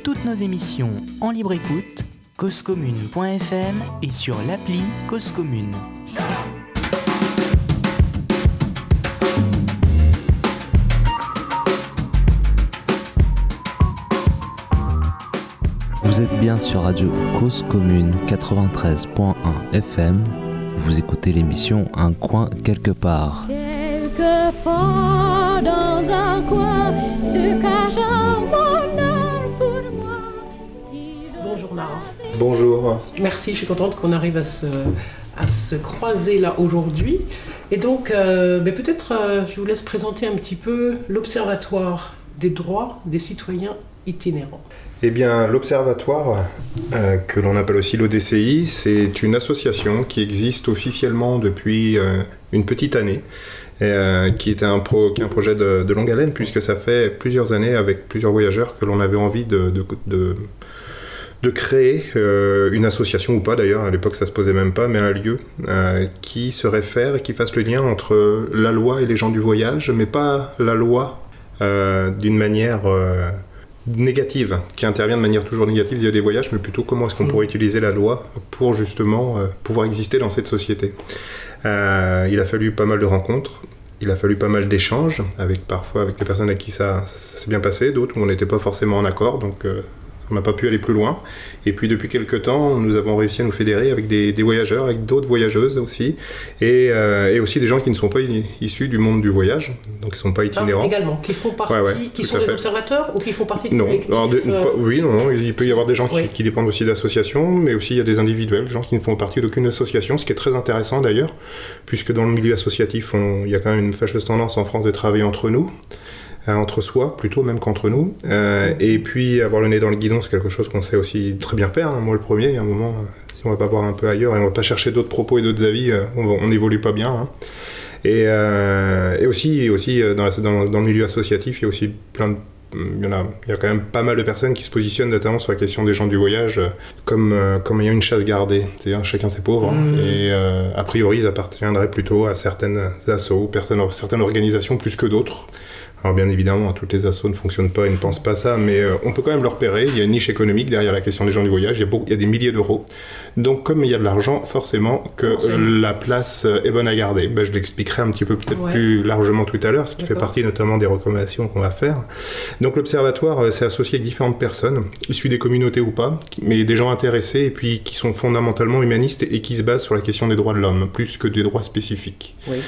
toutes nos émissions en libre écoute, causecommune.fm et sur l'appli Cause Commune. Vous êtes bien sur Radio Cause Commune 93.1 FM. Vous écoutez l'émission Un coin quelque part. Quelquefois dans un coin se cache un bonheur pour moi. Bonjour Nara. Bonjour. Merci, je suis contente qu'on arrive à se croiser là aujourd'hui. Et donc, peut-être je vous laisse présenter un petit peu l'Observatoire des droits des citoyens itinérants. Eh bien, l'Observatoire, que l'on appelle aussi l'ODCI, c'est une association qui existe officiellement depuis une petite année, qui est un projet de longue haleine, puisque ça fait plusieurs années avec plusieurs voyageurs que l'on avait envie de créer une association ou pas d'ailleurs, à l'époque ça se posait même pas, mais un lieu qui se réfère et qui fasse le lien entre la loi et les gens du voyage, mais pas la loi d'une manière négative, qui intervient de manière toujours négative via les voyages, mais plutôt comment est-ce qu'on pourrait utiliser la loi pour justement pouvoir exister dans cette société. Il a fallu pas mal de rencontres, il a fallu pas mal d'échanges, parfois avec des personnes avec qui ça s'est bien passé, d'autres où on n'était pas forcément en accord, donc on n'a pas pu aller plus loin. Et puis depuis quelques temps, nous avons réussi à nous fédérer avec des voyageurs, avec d'autres voyageuses aussi, et aussi des gens qui ne sont pas issus du monde du voyage, donc qui ne sont pas itinérants. Également, qui font partie, qui sont des observateurs ou qui font partie du collectif. Non, il peut y avoir des gens qui dépendent aussi d'associations, mais aussi il y a des individuels, des gens qui ne font partie d'aucune association, ce qui est très intéressant d'ailleurs, puisque dans le milieu associatif, il y a quand même une fâcheuse tendance en France de travailler entre nous. Entre soi, plutôt même qu'entre nous. Et puis, avoir le nez dans le guidon, c'est quelque chose qu'on sait aussi très bien faire. Moi, le premier, il y a un moment, si on va pas voir un peu ailleurs et on va pas chercher d'autres propos et d'autres avis, on n'évolue pas bien. Et aussi dans le milieu associatif, il y a aussi il y a quand même pas mal de personnes qui se positionnent notamment sur la question des gens du voyage comme il y a une chasse gardée, c'est-à-dire chacun ses pauvres, et a priori ils appartiendraient plutôt à certaines assos, certaines organisations plus que d'autres. Alors bien évidemment, toutes les assos ne fonctionnent pas et ne pensent pas ça, mais on peut quand même le repérer. Il y a une niche économique derrière la question des gens du voyage, il y a des milliers d'euros. Donc comme il y a de l'argent, forcément que la place est bonne à garder. Je l'expliquerai un petit peu peut-être plus largement tout à l'heure, ce qui fait partie notamment des recommandations qu'on va faire. Donc l'Observatoire s'est associé avec différentes personnes, issues des communautés ou pas, mais des gens intéressés et puis qui sont fondamentalement humanistes et qui se basent sur la question des droits de l'homme, plus que des droits spécifiques. Oui.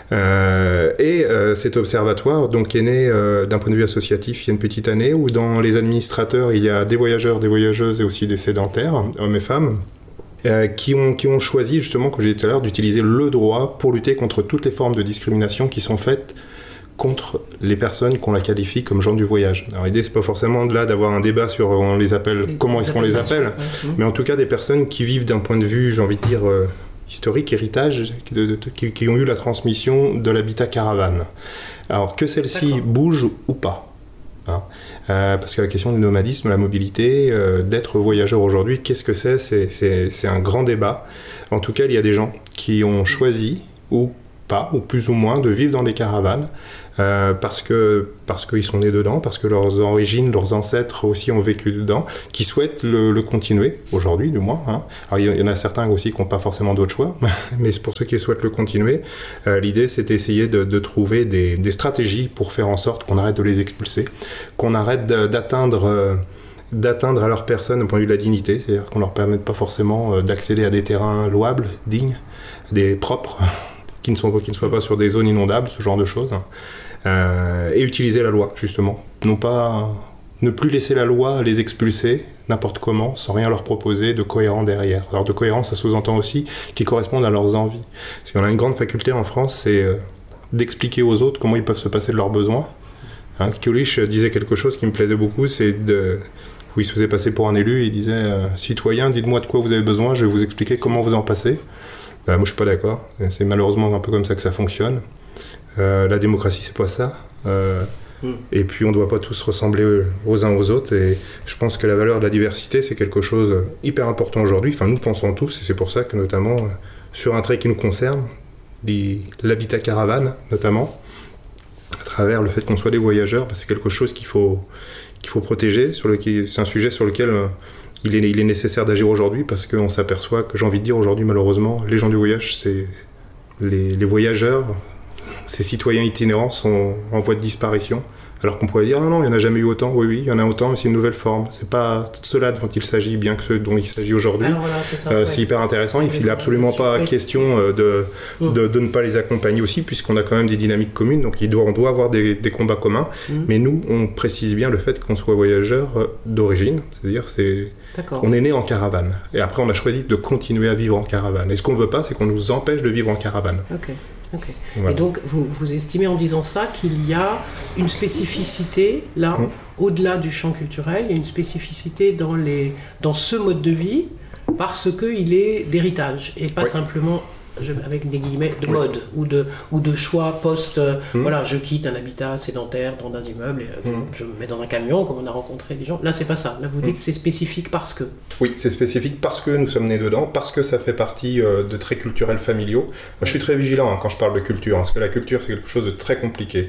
Cet observatoire donc est né d'un point de vue associatif il y a une petite année où dans les administrateurs il y a des voyageurs, des voyageuses et aussi des sédentaires, hommes et femmes, qui ont choisi justement, comme j'ai dit tout à l'heure, d'utiliser le droit pour lutter contre toutes les formes de discrimination qui sont faites contre les personnes qu'on la qualifie comme gens du voyage. Alors l'idée c'est pas forcément d'avoir un débat sur comment est-ce qu'on les appelle, mais en tout cas des personnes qui vivent d'un point de vue, j'ai envie de dire, historique, héritage, qui ont eu la transmission de l'habitat caravane. Alors que celle-ci bouge ou pas. Parce que la question du nomadisme, la mobilité, d'être voyageur aujourd'hui, qu'est-ce que c'est ? C'est un grand débat. En tout cas, il y a des gens qui ont choisi, ou pas, ou plus ou moins, de vivre dans des caravanes, parce qu'ils sont nés dedans, parce que leurs origines, leurs ancêtres aussi ont vécu dedans, qui souhaitent le continuer, aujourd'hui du moins. Alors il y en a certains aussi qui n'ont pas forcément d'autre choix, mais c'est pour ceux qui souhaitent le continuer. L'idée c'est d'essayer de trouver des stratégies pour faire en sorte qu'on arrête de les expulser, qu'on arrête d'atteindre à leur personne au point de vue de la dignité, c'est-à-dire qu'on ne leur permette pas forcément d'accéder à des terrains louables, dignes, des propres, qui ne soient pas sur des zones inondables, ce genre de choses, et utiliser la loi, justement. Ne plus laisser la loi les expulser n'importe comment, sans rien leur proposer de cohérent derrière. Alors de cohérent, ça sous-entend aussi qu'ils correspondent à leurs envies. Parce qu'on a une grande faculté en France, c'est d'expliquer aux autres comment ils peuvent se passer de leurs besoins. Kulich disait quelque chose qui me plaisait beaucoup, où il se faisait passer pour un élu, il disait « Citoyens, dites-moi de quoi vous avez besoin, je vais vous expliquer comment vous en passez ». Moi je suis pas d'accord, c'est malheureusement un peu comme ça que ça fonctionne. La démocratie c'est pas ça, et puis on doit pas tous ressembler aux uns aux autres, et je pense que la valeur de la diversité c'est quelque chose hyper important aujourd'hui, enfin nous pensons tous, et c'est pour ça que notamment sur un trait qui nous concerne, l'habitat caravane notamment, à travers le fait qu'on soit des voyageurs, c'est quelque chose qu'il faut qu'il faut protéger. C'est un sujet sur lequel il est nécessaire d'agir aujourd'hui parce qu'on s'aperçoit que, j'ai envie de dire aujourd'hui malheureusement, les gens du voyage, c'est les voyageurs, ces citoyens itinérants sont en voie de disparition. Alors qu'on pourrait dire non, il n'y en a jamais eu autant. Oui, il y en a autant, mais c'est une nouvelle forme. C'est pas cela dont il s'agit, bien que ceux dont il s'agit aujourd'hui. Alors voilà, c'est ça, c'est hyper intéressant. Il n'est absolument pas question de ne pas les accompagner aussi, puisqu'on a quand même des dynamiques communes. Donc on doit avoir des combats communs. Mais nous, on précise bien le fait qu'on soit voyageurs d'origine. C'est-à-dire, on est né en caravane. Et après, on a choisi de continuer à vivre en caravane. Et ce qu'on ne veut pas, c'est qu'on nous empêche de vivre en caravane. Ok. Voilà. Et donc, vous estimez en disant ça qu'il y a une spécificité, là, au-delà du champ culturel, il y a une spécificité dans ce mode de vie, parce qu'il est d'héritage, et pas simplement, avec des guillemets, de mode, ou de choix post, voilà, je quitte un habitat sédentaire dans un immeuble, et je me mets dans un camion, comme on a rencontré des gens. Là, c'est pas ça. Là, vous dites que c'est spécifique parce que... Oui, c'est spécifique parce que nous sommes nés dedans, parce que ça fait partie de traits culturels familiaux. Moi, je suis très vigilant quand je parle de culture, parce que la culture, c'est quelque chose de très compliqué,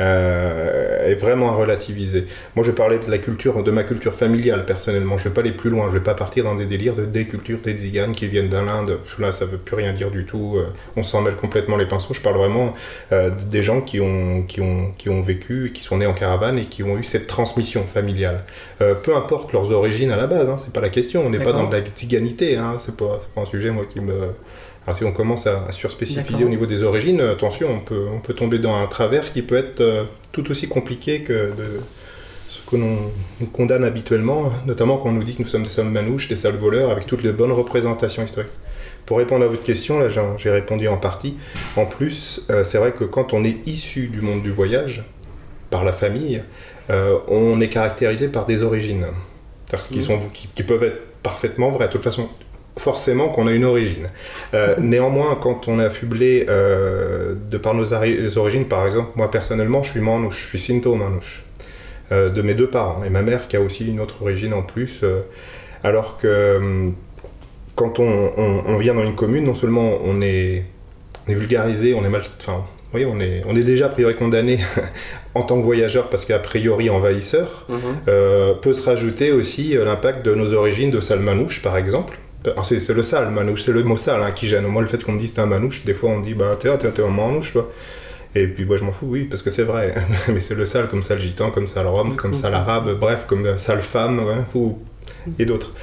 et vraiment à relativiser. Moi, je parlais de ma culture familiale, personnellement. Je vais pas aller plus loin, je vais pas partir dans des délires de déculture des tziganes qui viennent d'Inde. Là, ça veut plus rien dire du tout. On s'en mêle complètement les pinceaux. Je parle vraiment des gens qui ont vécu, qui sont nés en caravane et qui ont eu cette transmission familiale. Peu importe leurs origines à la base, c'est pas la question. On n'est pas dans de la tziganité. C'est pas un sujet moi qui me... Alors si on commence à surspécifiser au niveau des origines, attention, on peut tomber dans un travers qui peut être tout aussi compliqué que ce que l'on nous condamne habituellement, notamment quand on nous dit que nous sommes des sales manouches, des sales voleurs, avec toutes les bonnes représentations historiques. Pour répondre à votre question, là j'ai répondu en partie. En plus, c'est vrai que quand on est issu du monde du voyage, par la famille, on est caractérisé par des origines. Qui peuvent être parfaitement vraies. De toute façon, forcément qu'on a une origine. Néanmoins, quand on est affublé de par nos origines, par exemple, moi personnellement, je suis manouche, je suis Sinto manouche, de mes deux parents, et ma mère qui a aussi une autre origine en plus, alors que quand on vient dans une commune, non seulement on est vulgarisé, on est mal... Enfin, oui, on est déjà a priori condamné en tant que voyageur parce qu'a priori envahisseur, peut se rajouter aussi l'impact de nos origines de sale manouche, par exemple. Alors c'est le sale manouche, c'est le mot sale qui gêne. Moi, le fait qu'on me dise t'es un manouche, des fois on me dit t'es un manouche, toi. Et puis moi je m'en fous, oui, parce que c'est vrai. Mais c'est le sale, comme sale gitan, comme sale rome, comme sale arabe, bref, comme sale femme, et d'autres.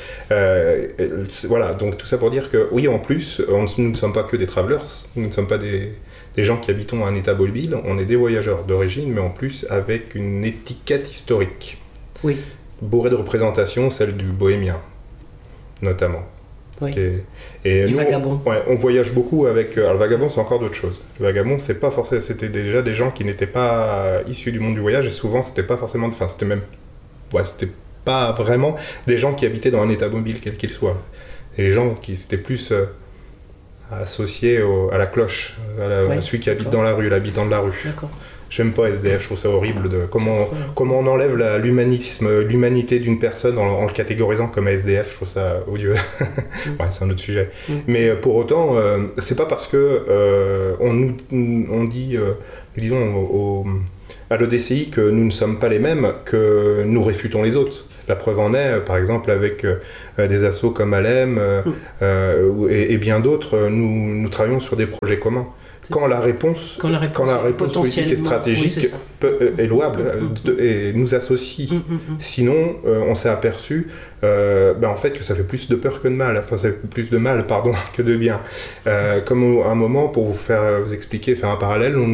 Voilà, donc tout ça pour dire que, oui, en plus, nous ne sommes pas que des travelers, nous ne sommes pas des gens qui habitons un état mobile, on est des voyageurs d'origine, mais en plus avec une étiquette historique. Oui. Bourrée de représentations, celle du bohémien, notamment. Oui. Et nous, vagabond. On voyage beaucoup avec... Alors, le vagabond, c'est encore d'autres choses. Le vagabond, c'est pas forcément... C'était déjà des gens qui n'étaient pas issus du monde du voyage, et souvent, c'était pas forcément... Enfin, c'était même... Ouais, c'était pas vraiment des gens qui habitaient dans un état mobile, quel qu'il soit. Et les gens qui s'étaient plus associés à la cloche, à celui qui habite dans la rue, l'habitant de la rue. D'accord. J'aime pas SDF, je trouve ça horrible de comment on enlève l'humanité d'une personne en le catégorisant comme SDF, je trouve ça odieux. Ouais, c'est un autre sujet. Mais pour autant, c'est pas parce que on dit, disons à l'ODCI que nous ne sommes pas les mêmes que nous réfutons les autres. La preuve en est, par exemple, avec des assos comme Alem et bien d'autres, nous travaillons sur des projets communs. Quand la réponse politique et stratégique est louable et nous associe. Sinon, on s'est aperçu en fait que ça fait plus de peur que de mal. Enfin, ça fait plus de mal, que de bien. Comme à un moment, pour vous expliquer, faire un parallèle, on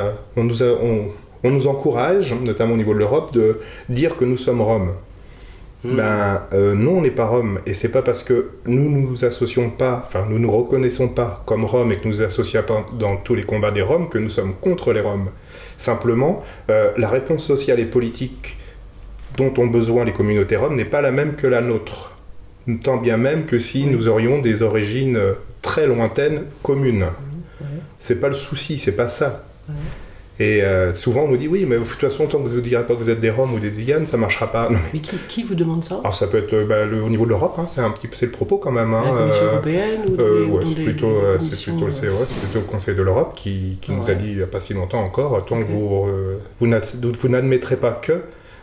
nous encourage, notamment au niveau de l'Europe, de dire que nous sommes Roms. Non, on n'est pas Roms, et c'est pas parce que nous nous reconnaissons pas comme Roms et que nous nous associons pas dans tous les combats des Roms que nous sommes contre les Roms. Simplement, la réponse sociale et politique dont ont besoin les communautés Roms n'est pas la même que la nôtre, tant bien même que si nous aurions des origines très lointaines communes. C'est pas le souci, c'est pas ça. Et souvent on nous dit oui, mais de toute façon tant que vous ne direz pas que vous êtes des Roms ou des Tziganes, ça ne marchera pas. Non. Mais qui vous demande ça? Alors ça peut être au niveau de l'Europe, c'est le propos quand même. La Commission européenne c'est plutôt le Conseil de l'Europe qui nous a dit il n'y a pas si longtemps encore, tant que vous n'admettrez pas que,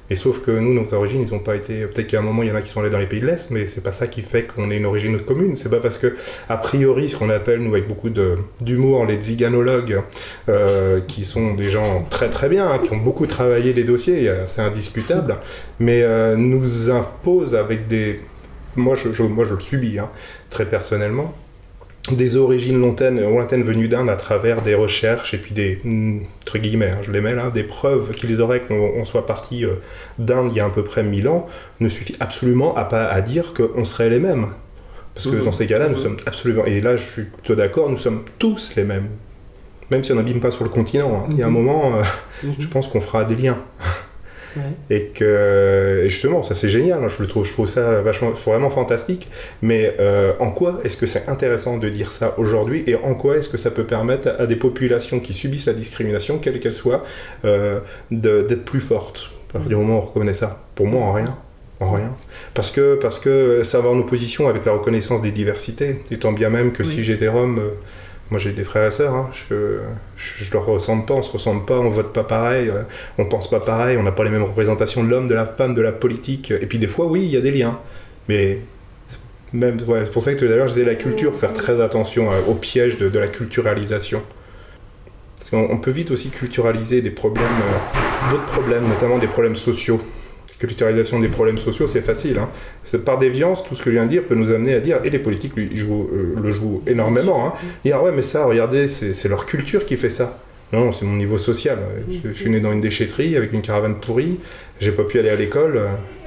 Et sauf que nous, nos origines, ils n'ont pas été... Peut-être qu'à un moment, il y en a qui sont allés dans les pays de l'Est, mais c'est pas ça qui fait qu'on ait une origine commune. C'est pas parce que, a priori, ce qu'on appelle, nous, avec beaucoup d'humour, les ziganologues, qui sont des gens très très bien, hein, qui ont beaucoup travaillé les dossiers, c'est indiscutable, mais nous imposent avec des... Moi, je le subis, hein, très personnellement, des origines lointaines venues d'Inde à travers des recherches et puis des, entre guillemets, hein, je les mets là, des preuves qu'ils auraient qu'on soit parti d'Inde il y a à peu près 1000 ans, ne suffit absolument à dire qu'on serait les mêmes. Parce que dans ces cas-là, nous sommes absolument... Et là, je suis plutôt d'accord, nous sommes tous les mêmes. Même si on n'abîme pas sur le continent. Hein. Il y a un moment, je pense qu'on fera des liens. Ouais. Et justement, ça c'est génial, hein, je trouve ça vraiment fantastique, mais en quoi est-ce que c'est intéressant de dire ça aujourd'hui, et en quoi est-ce que ça peut permettre à des populations qui subissent la discrimination, quelle qu'elle soit, d'être plus fortes, à partir du moment où on reconnaît ça? Pour moi, en rien. Parce que ça va en opposition avec la reconnaissance des diversités, étant bien même que si j'étais Rome... Moi j'ai des frères et sœurs, hein. Je leur ressemble pas, on se ressemble pas, on vote pas pareil, on pense pas pareil, on n'a pas les mêmes représentations de l'homme, de la femme, de la politique. Et puis des fois, oui, il y a des liens. Mais même, c'est pour ça que tout à l'heure je disais la culture, faire très attention au piège de la culturalisation. Parce qu'on peut vite aussi culturaliser des problèmes, d'autres problèmes, notamment des problèmes sociaux. Culturalisation des problèmes sociaux, c'est facile. Hein. C'est par déviance, tout ce que je viens de dire peut nous amener à dire, et les politiques le jouent énormément, hein, dire ouais mais ça, regardez, c'est leur culture qui fait ça. Non, c'est mon niveau social. Je suis né dans une déchetterie avec une caravane pourrie, j'ai pas pu aller à l'école.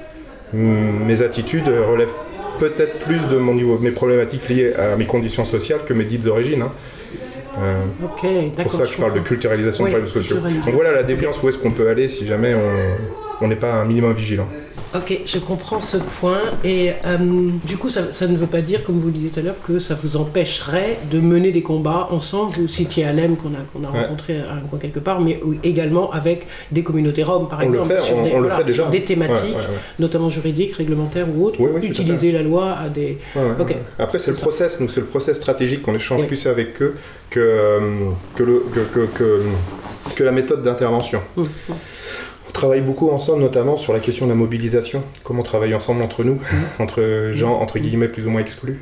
Mes attitudes relèvent peut-être plus de mon niveau, de mes problématiques liées à mes conditions sociales que mes dites origines. Hein. C'est pour ça que je parle de culturalisation des problèmes sociaux. Donc voilà la déviance, où est-ce qu'on peut aller si jamais on n'est pas un minimum vigilant. Ok, je comprends ce point. Et du coup, ça ne veut pas dire, comme vous le disiez tout à l'heure, que ça vous empêcherait de mener des combats ensemble. Vous citiez Alem qu'on a rencontré à un coin quelque part, mais également avec des communautés roms, par exemple, sur des thématiques, notamment juridiques, réglementaires ou autres, utiliser la loi à des... Après, c'est le process, nous, c'est le process stratégique qu'on échange plus avec eux que la méthode d'intervention. On travaille beaucoup ensemble, notamment sur la question de la mobilisation, comment on travaille ensemble entre nous, entre gens, entre guillemets, plus ou moins exclus,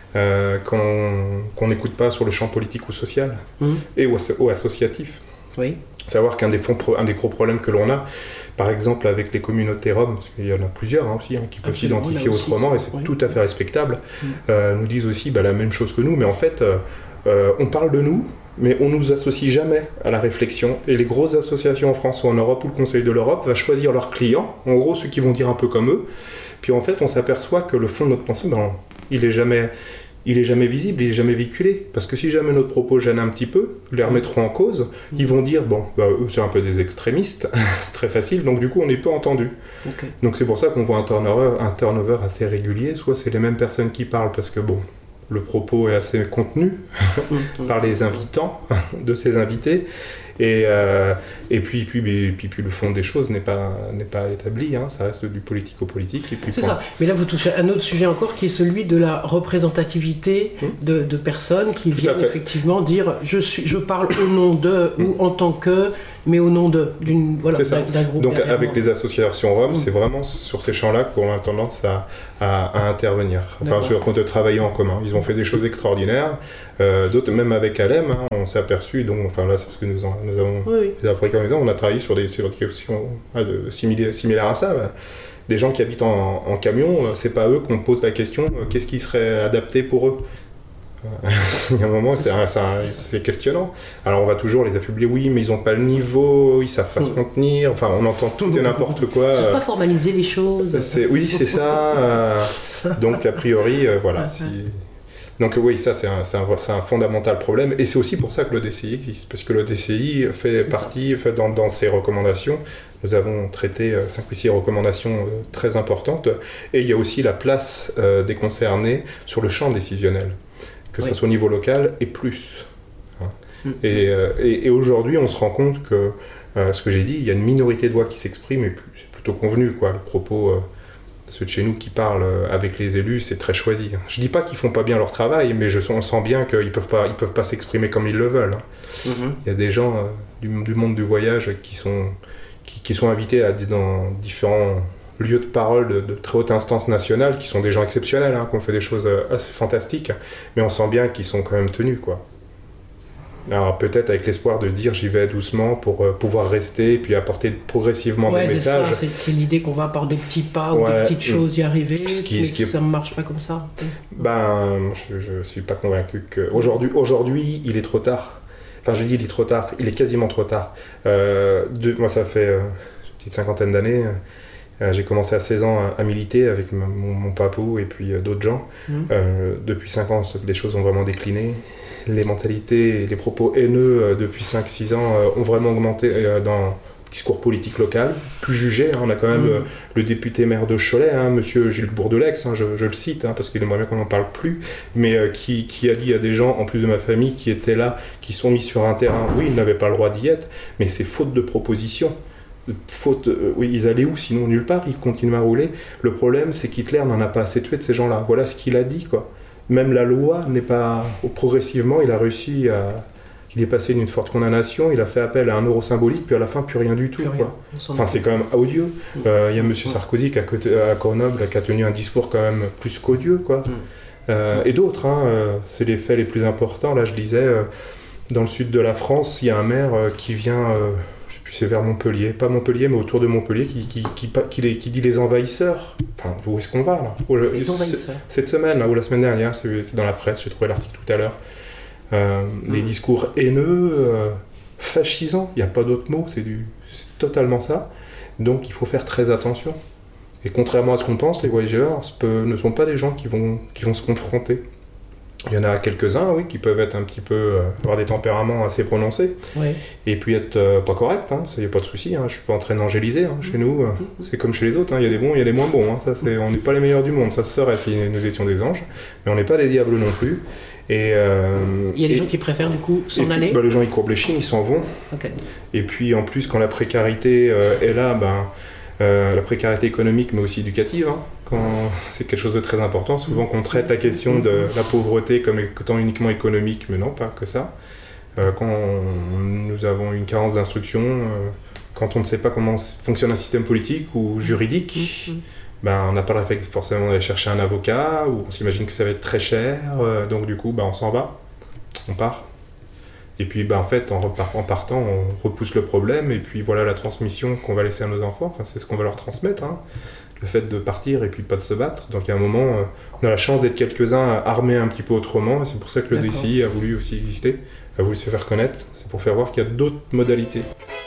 qu'on n'écoute pas sur le champ politique ou social, et ou associatif. Oui. Savoir qu'un des gros problèmes que l'on a, par exemple avec les communautés roms, parce qu'il y en a plusieurs aussi, qui peuvent s'identifier autrement, et c'est tout à fait respectable, nous disent aussi la même chose que nous, mais en fait, on parle de nous, mais on ne nous associe jamais à la réflexion. Et les grosses associations en France ou en Europe, ou le Conseil de l'Europe, va choisir leurs clients, en gros ceux qui vont dire un peu comme eux. Puis en fait, on s'aperçoit que le fond de notre pensée, il est jamais visible, il est jamais véhiculé. Parce que si jamais notre propos gêne un petit peu, les remettront en cause, ils vont dire, eux c'est un peu des extrémistes, c'est très facile, donc du coup on est peu entendu. Okay. Donc c'est pour ça qu'on voit un turnover assez régulier, soit c'est les mêmes personnes qui parlent parce que le propos est assez contenu par les invitants de ces invités, et puis le fond des choses n'est pas établi, hein, ça reste du politico-politique. Et puis c'est ça. Mais là vous touchez à un autre sujet encore qui est celui de la représentativité de personnes qui viennent effectivement dire je parle au nom de ou en tant que, mais au nom d'un groupe. Donc avec les associations roms, c'est vraiment sur ces champs-là qu'on a tendance à intervenir. Enfin, sur le compte de travailler en commun. Ils ont fait des choses extraordinaires. D'autres, même avec Alem, hein, on s'est aperçu, là c'est ce que nous avons après on a travaillé sur des questions similaires à ça. Des gens qui habitent en camion, c'est pas eux qu'on pose la question qu'est-ce qui serait adapté pour eux. Il y a un moment, c'est questionnant. Alors on va toujours les affubler, oui, mais ils n'ont pas le niveau, ils savent pas se contenir, enfin on entend tout et n'importe quoi. Ils ne savent pas formaliser les choses. C'est ça. Donc a priori, voilà. Donc oui, ça c'est un fondamental problème, et c'est aussi pour ça que l'ODCI existe, parce que l'ODCI fait partie, dans ses recommandations, nous avons traité 5 ou 6 recommandations très importantes, et il y a aussi la place des concernés sur le champ décisionnel, que ce soit au niveau local et plus. Hein. Et aujourd'hui, on se rend compte que, ce que j'ai dit, il y a une minorité de voix qui s'exprime, et c'est plutôt convenu, le propos... ceux de chez nous qui parlent avec les élus, c'est très choisi. Je dis pas qu'ils font pas bien leur travail, mais on sent bien qu'ils peuvent pas s'exprimer comme ils le veulent. Il y a des gens du monde du voyage qui qui sont invités dans différents lieux de parole de très haute instance nationale, qui sont des gens exceptionnels, qui ont fait des choses assez fantastiques, mais on sent bien qu'ils sont quand même tenus, quoi. Alors peut-être avec l'espoir de se dire j'y vais doucement pour pouvoir rester et puis apporter progressivement des messages. C'est l'idée qu'on va par des petits pas ou des petites choses y arriver, mais ça ne marche pas comme ça. Je suis pas convaincu qu'aujourd'hui il est trop tard. Enfin je dis il est trop tard, il est quasiment trop tard. Moi ça fait une petite 50aine d'années. J'ai commencé à 16 ans à militer avec mon papou et puis d'autres gens. Depuis 5 ans, les choses ont vraiment décliné. Les mentalités et les propos haineux depuis 5-6 ans ont vraiment augmenté dans le discours politique local, plus jugé. On a quand même le député maire de Cholet, monsieur Gilles Bourdelex, je le cite, parce qu'il aimerait bien qu'on n'en parle plus, mais qui a dit à des gens, en plus de ma famille, qui étaient là, qui sont mis sur un terrain, oui, ils n'avaient pas le droit d'y être, mais c'est faute de proposition. Oui, ils allaient où sinon? Nulle part, ils continuent à rouler. Le problème, c'est qu'Hitler n'en a pas assez tué de ces gens-là. Voilà ce qu'il a dit, quoi. Même la loi n'est pas... Progressivement, il a réussi à... Il est passé d'une forte condamnation, il a fait appel à un euro symbolique, puis à la fin, plus rien du tout. Quoi. Enfin, c'est quand même odieux. Il y a M. Sarkozy à Grenoble qui a tenu un discours quand même plus qu'odieux, quoi. Et d'autres, c'est les faits les plus importants. Là, je disais, dans le sud de la France, il y a un maire qui vient... c'est vers Montpellier, pas Montpellier, mais autour de Montpellier, qui dit les envahisseurs. Enfin, où est-ce qu'on va, là? Les envahisseurs. Cette semaine, là, ou la semaine dernière, c'est dans la presse, j'ai trouvé l'article tout à l'heure. Les discours haineux, fascisants, il n'y a pas d'autre mot, c'est totalement ça. Donc il faut faire très attention. Et contrairement à ce qu'on pense, les voyageurs ne sont pas des gens qui vont se confronter. Il y en a quelques-uns, oui, qui peuvent être un petit peu avoir des tempéraments assez prononcés, et puis être pas corrects, ça y a pas de souci. Je suis pas en train d'angéliser. Chez nous, c'est comme chez les autres. Il y a des bons, il y a des moins bons. On n'est pas les meilleurs du monde. Ça se serait si nous étions des anges, mais on n'est pas des diables non plus. Et il y a des gens qui préfèrent du coup s'en aller. Les gens ils courbent les chines, ils s'en vont. Okay. Et puis en plus, quand la précarité est là, la précarité économique, mais aussi éducative. C'est quelque chose de très important. Souvent qu'on traite la question de la pauvreté comme étant uniquement économique, mais non, pas que ça. Quand nous avons une carence d'instruction, quand on ne sait pas comment fonctionne un système politique ou juridique, on n'a pas le réflexe forcément d'aller chercher un avocat, ou on s'imagine que ça va être très cher, donc du coup on s'en va, on part. Et puis en fait en partant on repousse le problème, et puis voilà la transmission qu'on va laisser à nos enfants, c'est ce qu'on va leur transmettre. Le fait de partir et puis pas de se battre. Donc à un moment, on a la chance d'être quelques-uns armés un petit peu autrement, et c'est pour ça que le DCI a voulu aussi exister, a voulu se faire connaître, c'est pour faire voir qu'il y a d'autres modalités.